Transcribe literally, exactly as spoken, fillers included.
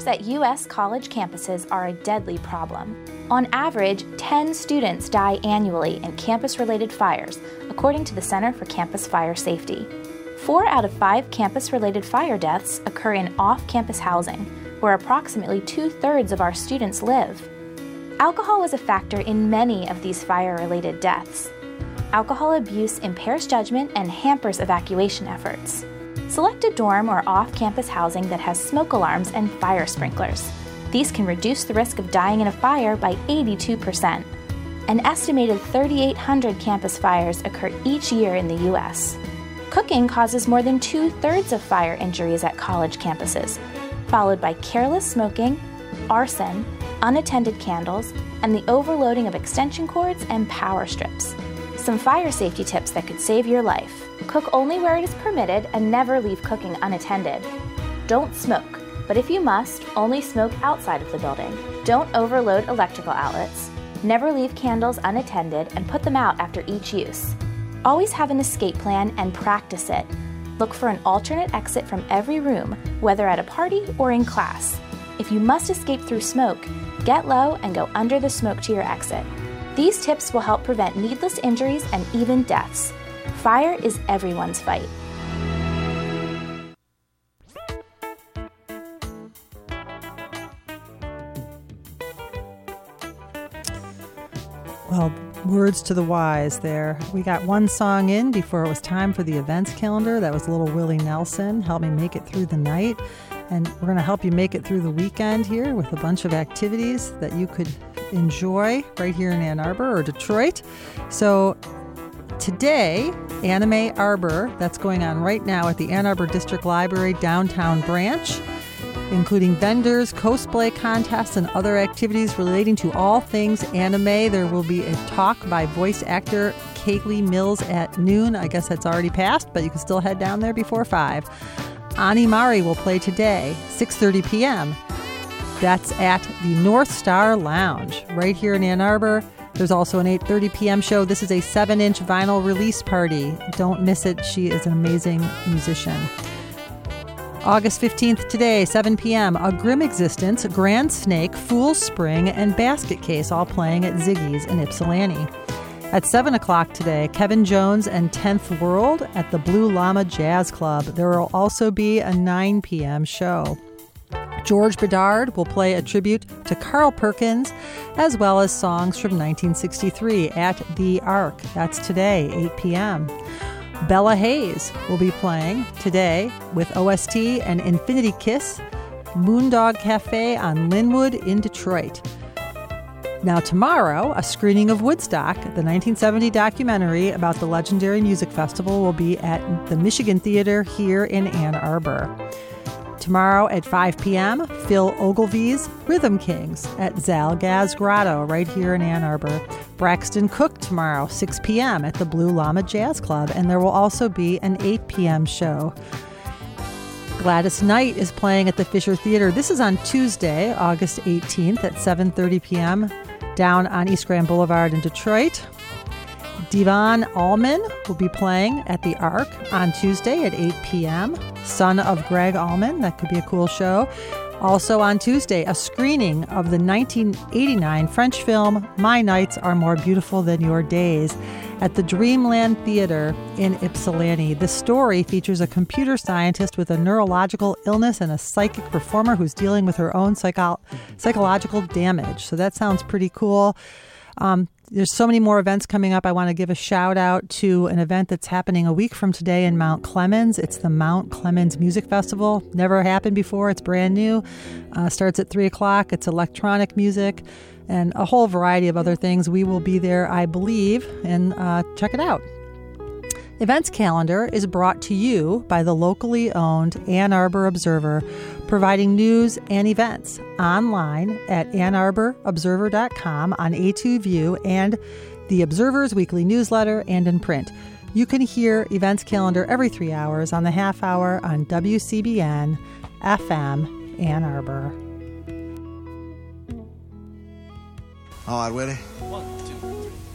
Smokes at U S college campuses are a deadly problem. On average, ten students die annually in campus-related fires, according to the Center for Campus Fire Safety. Four out of five campus-related fire deaths occur in off-campus housing, where approximately two-thirds of our students live. Alcohol is a factor in many of these fire-related deaths. Alcohol abuse impairs judgment and hampers evacuation efforts. Select a dorm or off-campus housing that has smoke alarms and fire sprinklers. These can reduce the risk of dying in a fire by eighty-two percent. An estimated three thousand eight hundred campus fires occur each year in the U S. Cooking causes more than two-thirds of fire injuries at college campuses, followed by careless smoking, arson, unattended candles, and the overloading of extension cords and power strips. Some fire safety tips that could save your life. Cook only where it is permitted and never leave cooking unattended. Don't smoke, but if you must, only smoke outside of the building. Don't overload electrical outlets. Never leave candles unattended and put them out after each use. Always have an escape plan and practice it. Look for an alternate exit from every room, whether at a party or in class. If you must escape through smoke, get low and go under the smoke to your exit. These tips will help prevent needless injuries and even deaths. Fire is everyone's fight. Well, words to the wise there. We got one song in before it was time for the events calendar. That was little Willie Nelson, Help Me Make It Through the Night. And we're going to help you make it through the weekend here with a bunch of activities that you could enjoy right here in Ann Arbor or Detroit. So today, Anime Arbor, that's going on right now at the Ann Arbor District Library downtown branch, including vendors, cosplay contests, and other activities relating to all things anime. There will be a talk by voice actor Kaylee Mills at noon. I guess that's already passed, but you can still head down there before five. Animari will play today, six thirty p.m. That's at the North Star Lounge right here in Ann Arbor. There's also an eight thirty p.m. show. This is a seven-inch vinyl release party. Don't miss it. She is an amazing musician. August fifteenth today, seven p.m., A Grim Existence, Grand Snake, Fool's Spring, and Basket Case all playing at Ziggy's in Ypsilanti. At seven o'clock today, Kevin Jones and tenth World at the Blue Llama Jazz Club. There will also be a nine p.m. show. George Bedard will play a tribute to Carl Perkins, as well as songs from nineteen sixty-three at The Ark. That's today, eight p.m. Bella Hayes will be playing today with O S T and Infinity Kiss, Moondog Cafe on Linwood in Detroit. Now tomorrow, a screening of Woodstock, the nineteen seventy documentary about the legendary music festival, will be at the Michigan Theater here in Ann Arbor. Tomorrow at five p.m., Phil Ogilvy's Rhythm Kings at Zalgaz Grotto right here in Ann Arbor. Braxton Cook tomorrow, six p.m. at the Blue Llama Jazz Club, and there will also be an eight p.m. show. Gladys Knight is playing at the Fisher Theater. This is on Tuesday, August eighteenth at seven thirty p.m. down on East Grand Boulevard in Detroit. Devon Allman will be playing at the Ark on Tuesday at eight p.m. Son of Greg Allman, that could be a cool show. Also on Tuesday, a screening of the nineteen eighty-nine French film My Nights Are More Beautiful Than Your Days at the Dreamland Theater in Ypsilanti. The story features a computer scientist with a neurological illness and a psychic performer who's dealing with her own psycho- psychological damage. So that sounds pretty cool. Um, there's so many more events coming up. I want to give a shout out to an event that's happening a week from today in Mount Clemens. It's the Mount Clemens Music Festival. Never happened before. It's brand new. Uh, starts at three o'clock. It's electronic music and a whole variety of other things. We will be there, I believe, and uh, check it out. Events calendar is brought to you by the locally owned Ann Arbor Observer, providing news and events online at ann arbor observer dot com, on A two View, and the Observer's weekly newsletter, and in print. You can hear events calendar every three hours on the half hour on W C B N F M Ann Arbor. All right, ready? One, two.